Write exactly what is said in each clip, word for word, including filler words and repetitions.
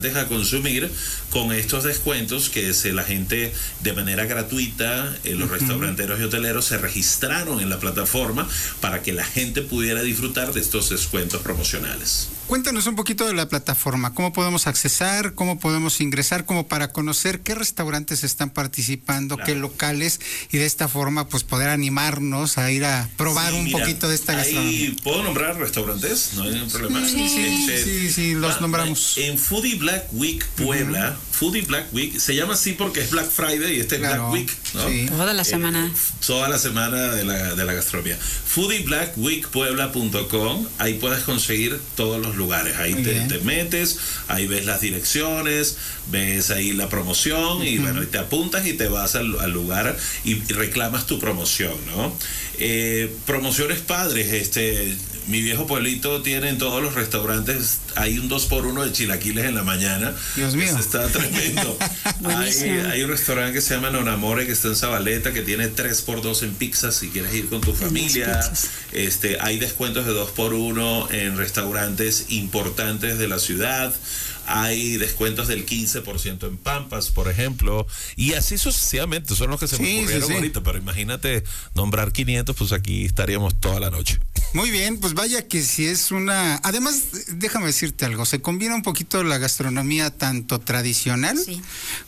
a consumir con estos descuentos que se, la gente de manera gratuita, eh, los uh-huh. restauranteros y hoteleros se registraron en la plataforma para que la gente pudiera disfrutar de estos descuentos promocionales. Cuéntanos un poquito de la plataforma, cómo podemos accesar, cómo podemos ingresar, como para conocer qué restaurantes están participando, claro. qué locales, y de esta forma pues poder animarnos a ir a probar sí, un mira, poquito de esta gastronomía. ¿Puedo nombrar restaurantes? No hay ningún problema. Sí, sí, este, sí, sí, los ah, nombramos. En Foodie Black Week Puebla, uh-huh. Foodie Black Week, se llama así porque es Black Friday y este es claro, Black Week, ¿no? Sí. Toda la semana. Eh, toda la semana de la, de la gastronomía. foodie black week puebla punto com, ahí puedes conseguir todos los lugares. Ahí te, te metes, ahí ves las direcciones, ves ahí la promoción uh-huh. y bueno, y te apuntas y te vas al, al lugar y reclamas tu promoción, ¿no? Eh, promociones padres, este, mi viejo pueblito tiene en todos los restaurantes, hay un dos por uno de chilaquiles en la mañana. Dios mío. Eso está tremendo. hay, hay un restaurante que se llama Non Amore, que está en Zabaleta, que tiene tres por dos en pizzas si quieres ir con tu familia. Este, hay descuentos de dos por uno en restaurantes importantes de la ciudad. Hay descuentos del quince por ciento en Pampas, por ejemplo, y así sucesivamente. Son los que se me sí, ocurrieron sí, sí. ahorita, pero imagínate nombrar quinientos, pues aquí estaríamos toda la noche. Muy bien, pues vaya que si es una... Además, déjame decirte algo, se combina un poquito la gastronomía tanto tradicional sí.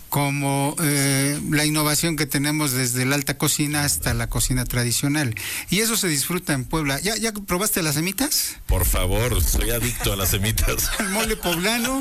como eh, la innovación que tenemos desde la alta cocina hasta la cocina tradicional. Y eso se disfruta en Puebla. ¿Ya, ya probaste las semitas? Por favor, soy adicto a las semitas. El mole poblano.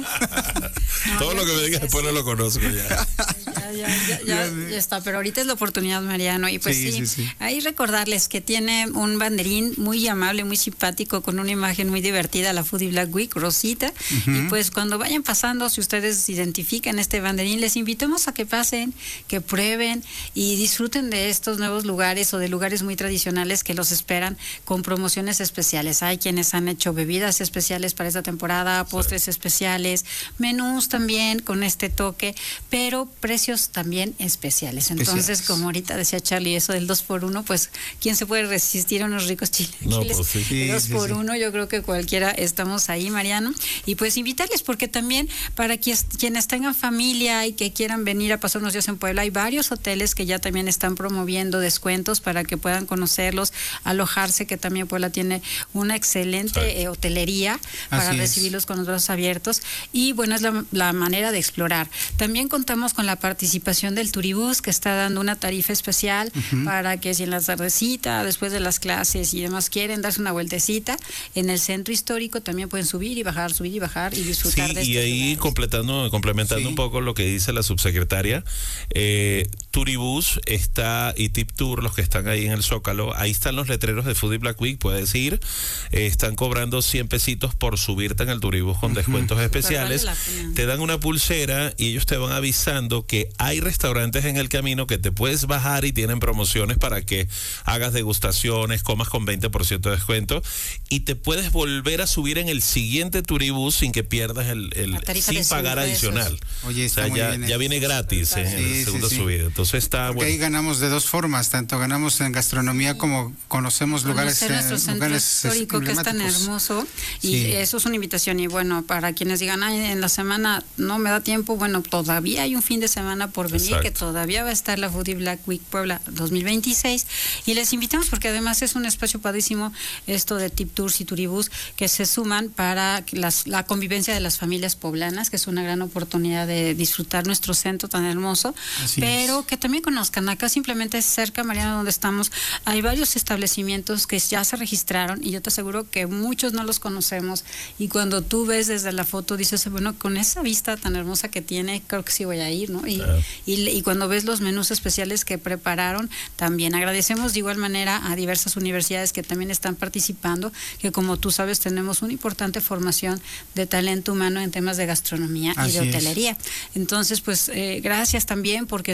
No, todo lo que me digas después no lo conozco ya. Ya, ya, ya, ya, ya está, pero ahorita es la oportunidad, Mariano. Y pues sí, sí, sí, sí. ahí recordarles que tiene un banderín muy amable, muy simpático, con una imagen muy divertida, la Foodie Black Week, Rosita. Uh-huh. Y pues cuando vayan pasando, si ustedes identifican este banderín, les invitamos a que pasen, que prueben y disfruten de estos nuevos lugares o de lugares muy tradicionales que los esperan con promociones especiales. Hay quienes han hecho bebidas especiales para esta temporada, postres sí. especiales, menús también con este toque, pero precios también especiales. Entonces, especiales. Como ahorita decía Charlie, eso del dos por uno, pues, ¿quién se puede resistir a unos ricos chilaquiles? No, pues sí. sí, dos sí, por sí. uno, yo creo que cualquiera estamos ahí, Mariano. Y pues invitarles, porque también para quienes, quienes tengan familia y que quieran venir a pasar unos días en Puebla, hay varios hoteles que ya también están promoviendo descuentos para que puedan conocerlos, alojarse, que también Puebla tiene una excelente eh, hotelería para Así recibirlos es. con los brazos abiertos. Y bueno, es la, la manera de explorar. También contamos con la participación del Turibús, que está dando una tarifa especial uh-huh. para que si en la tardecita, después de las clases y demás, quieren darse una vueltecita en el centro histórico, también pueden subir y bajar, subir y bajar y disfrutar sí, y ahí completando, complementando sí. un poco lo que dice la subsecretaria, eh, Turibús está y Tip Tour, los que están ahí en el Zócalo, ahí están los letreros de Foodie Black Week, puedes ir, eh, están cobrando cien pesitos por subirte en el Turibús con uh-huh. descuentos especiales, vale te dan una pulsera y ellos te van avisando que hay restaurantes en el camino que te puedes bajar y tienen promociones para que hagas degustaciones, comas con veinte por ciento de descuento y te puedes volver a subir en el siguiente Turibús sin que pierdas el, el sin pagar adicional. Oye, está o sea, muy ya, bien ya viene gratis en sí, la segunda sí, sí. subida. Entonces está Porque bueno. Ahí ganamos de dos formas, tanto ganamos en gastronomía como conocemos lugares Conocer nuestro centro lugares histórico que es tan hermoso y sí. eso es una invitación. Y bueno, para quienes digan, ay, en la semana no me da tiempo, bueno, todavía hay un fin de semana por venir, Exacto. que todavía va a estar la Foodie Black Week Puebla dos mil veintiséis y les invitamos porque además es un espacio padrísimo esto de Tip Tours y Turibús que se suman para las, la convivencia de las familias poblanas, que es una gran oportunidad de disfrutar nuestro centro tan hermoso, Así pero es. que también conozcan, acá simplemente cerca, Mariana, donde estamos, hay varios establecimientos que ya se registraron y yo te aseguro que muchos no los conocemos y cuando tú ves desde la foto dices, bueno, con esa vista tan hermosa que tiene, creo que sí voy a ir, ¿no? Y, claro. y, y cuando ves los menús especiales que prepararon, también agradecemos de igual manera a diversas universidades que también están participando, que como tú sabes tenemos una importante formación de talento humano en temas de gastronomía Así y de hotelería. Es. Entonces, pues eh, gracias también porque sabemos que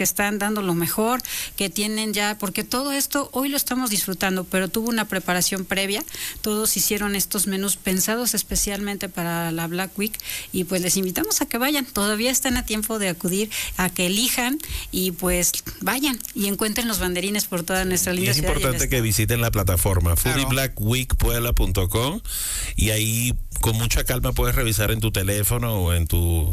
que están dando lo mejor, que tienen ya, porque todo esto hoy lo estamos disfrutando, pero tuvo una preparación previa. Todos hicieron estos menús pensados especialmente para la Black Week y pues les invitamos a que vayan. Todavía están a tiempo de acudir, a que elijan y pues vayan y encuentren los banderines por toda nuestra linda ciudad. Es importante que visiten la plataforma claro. foodie black week puebla punto com y ahí con mucha calma puedes revisar en tu teléfono o en tu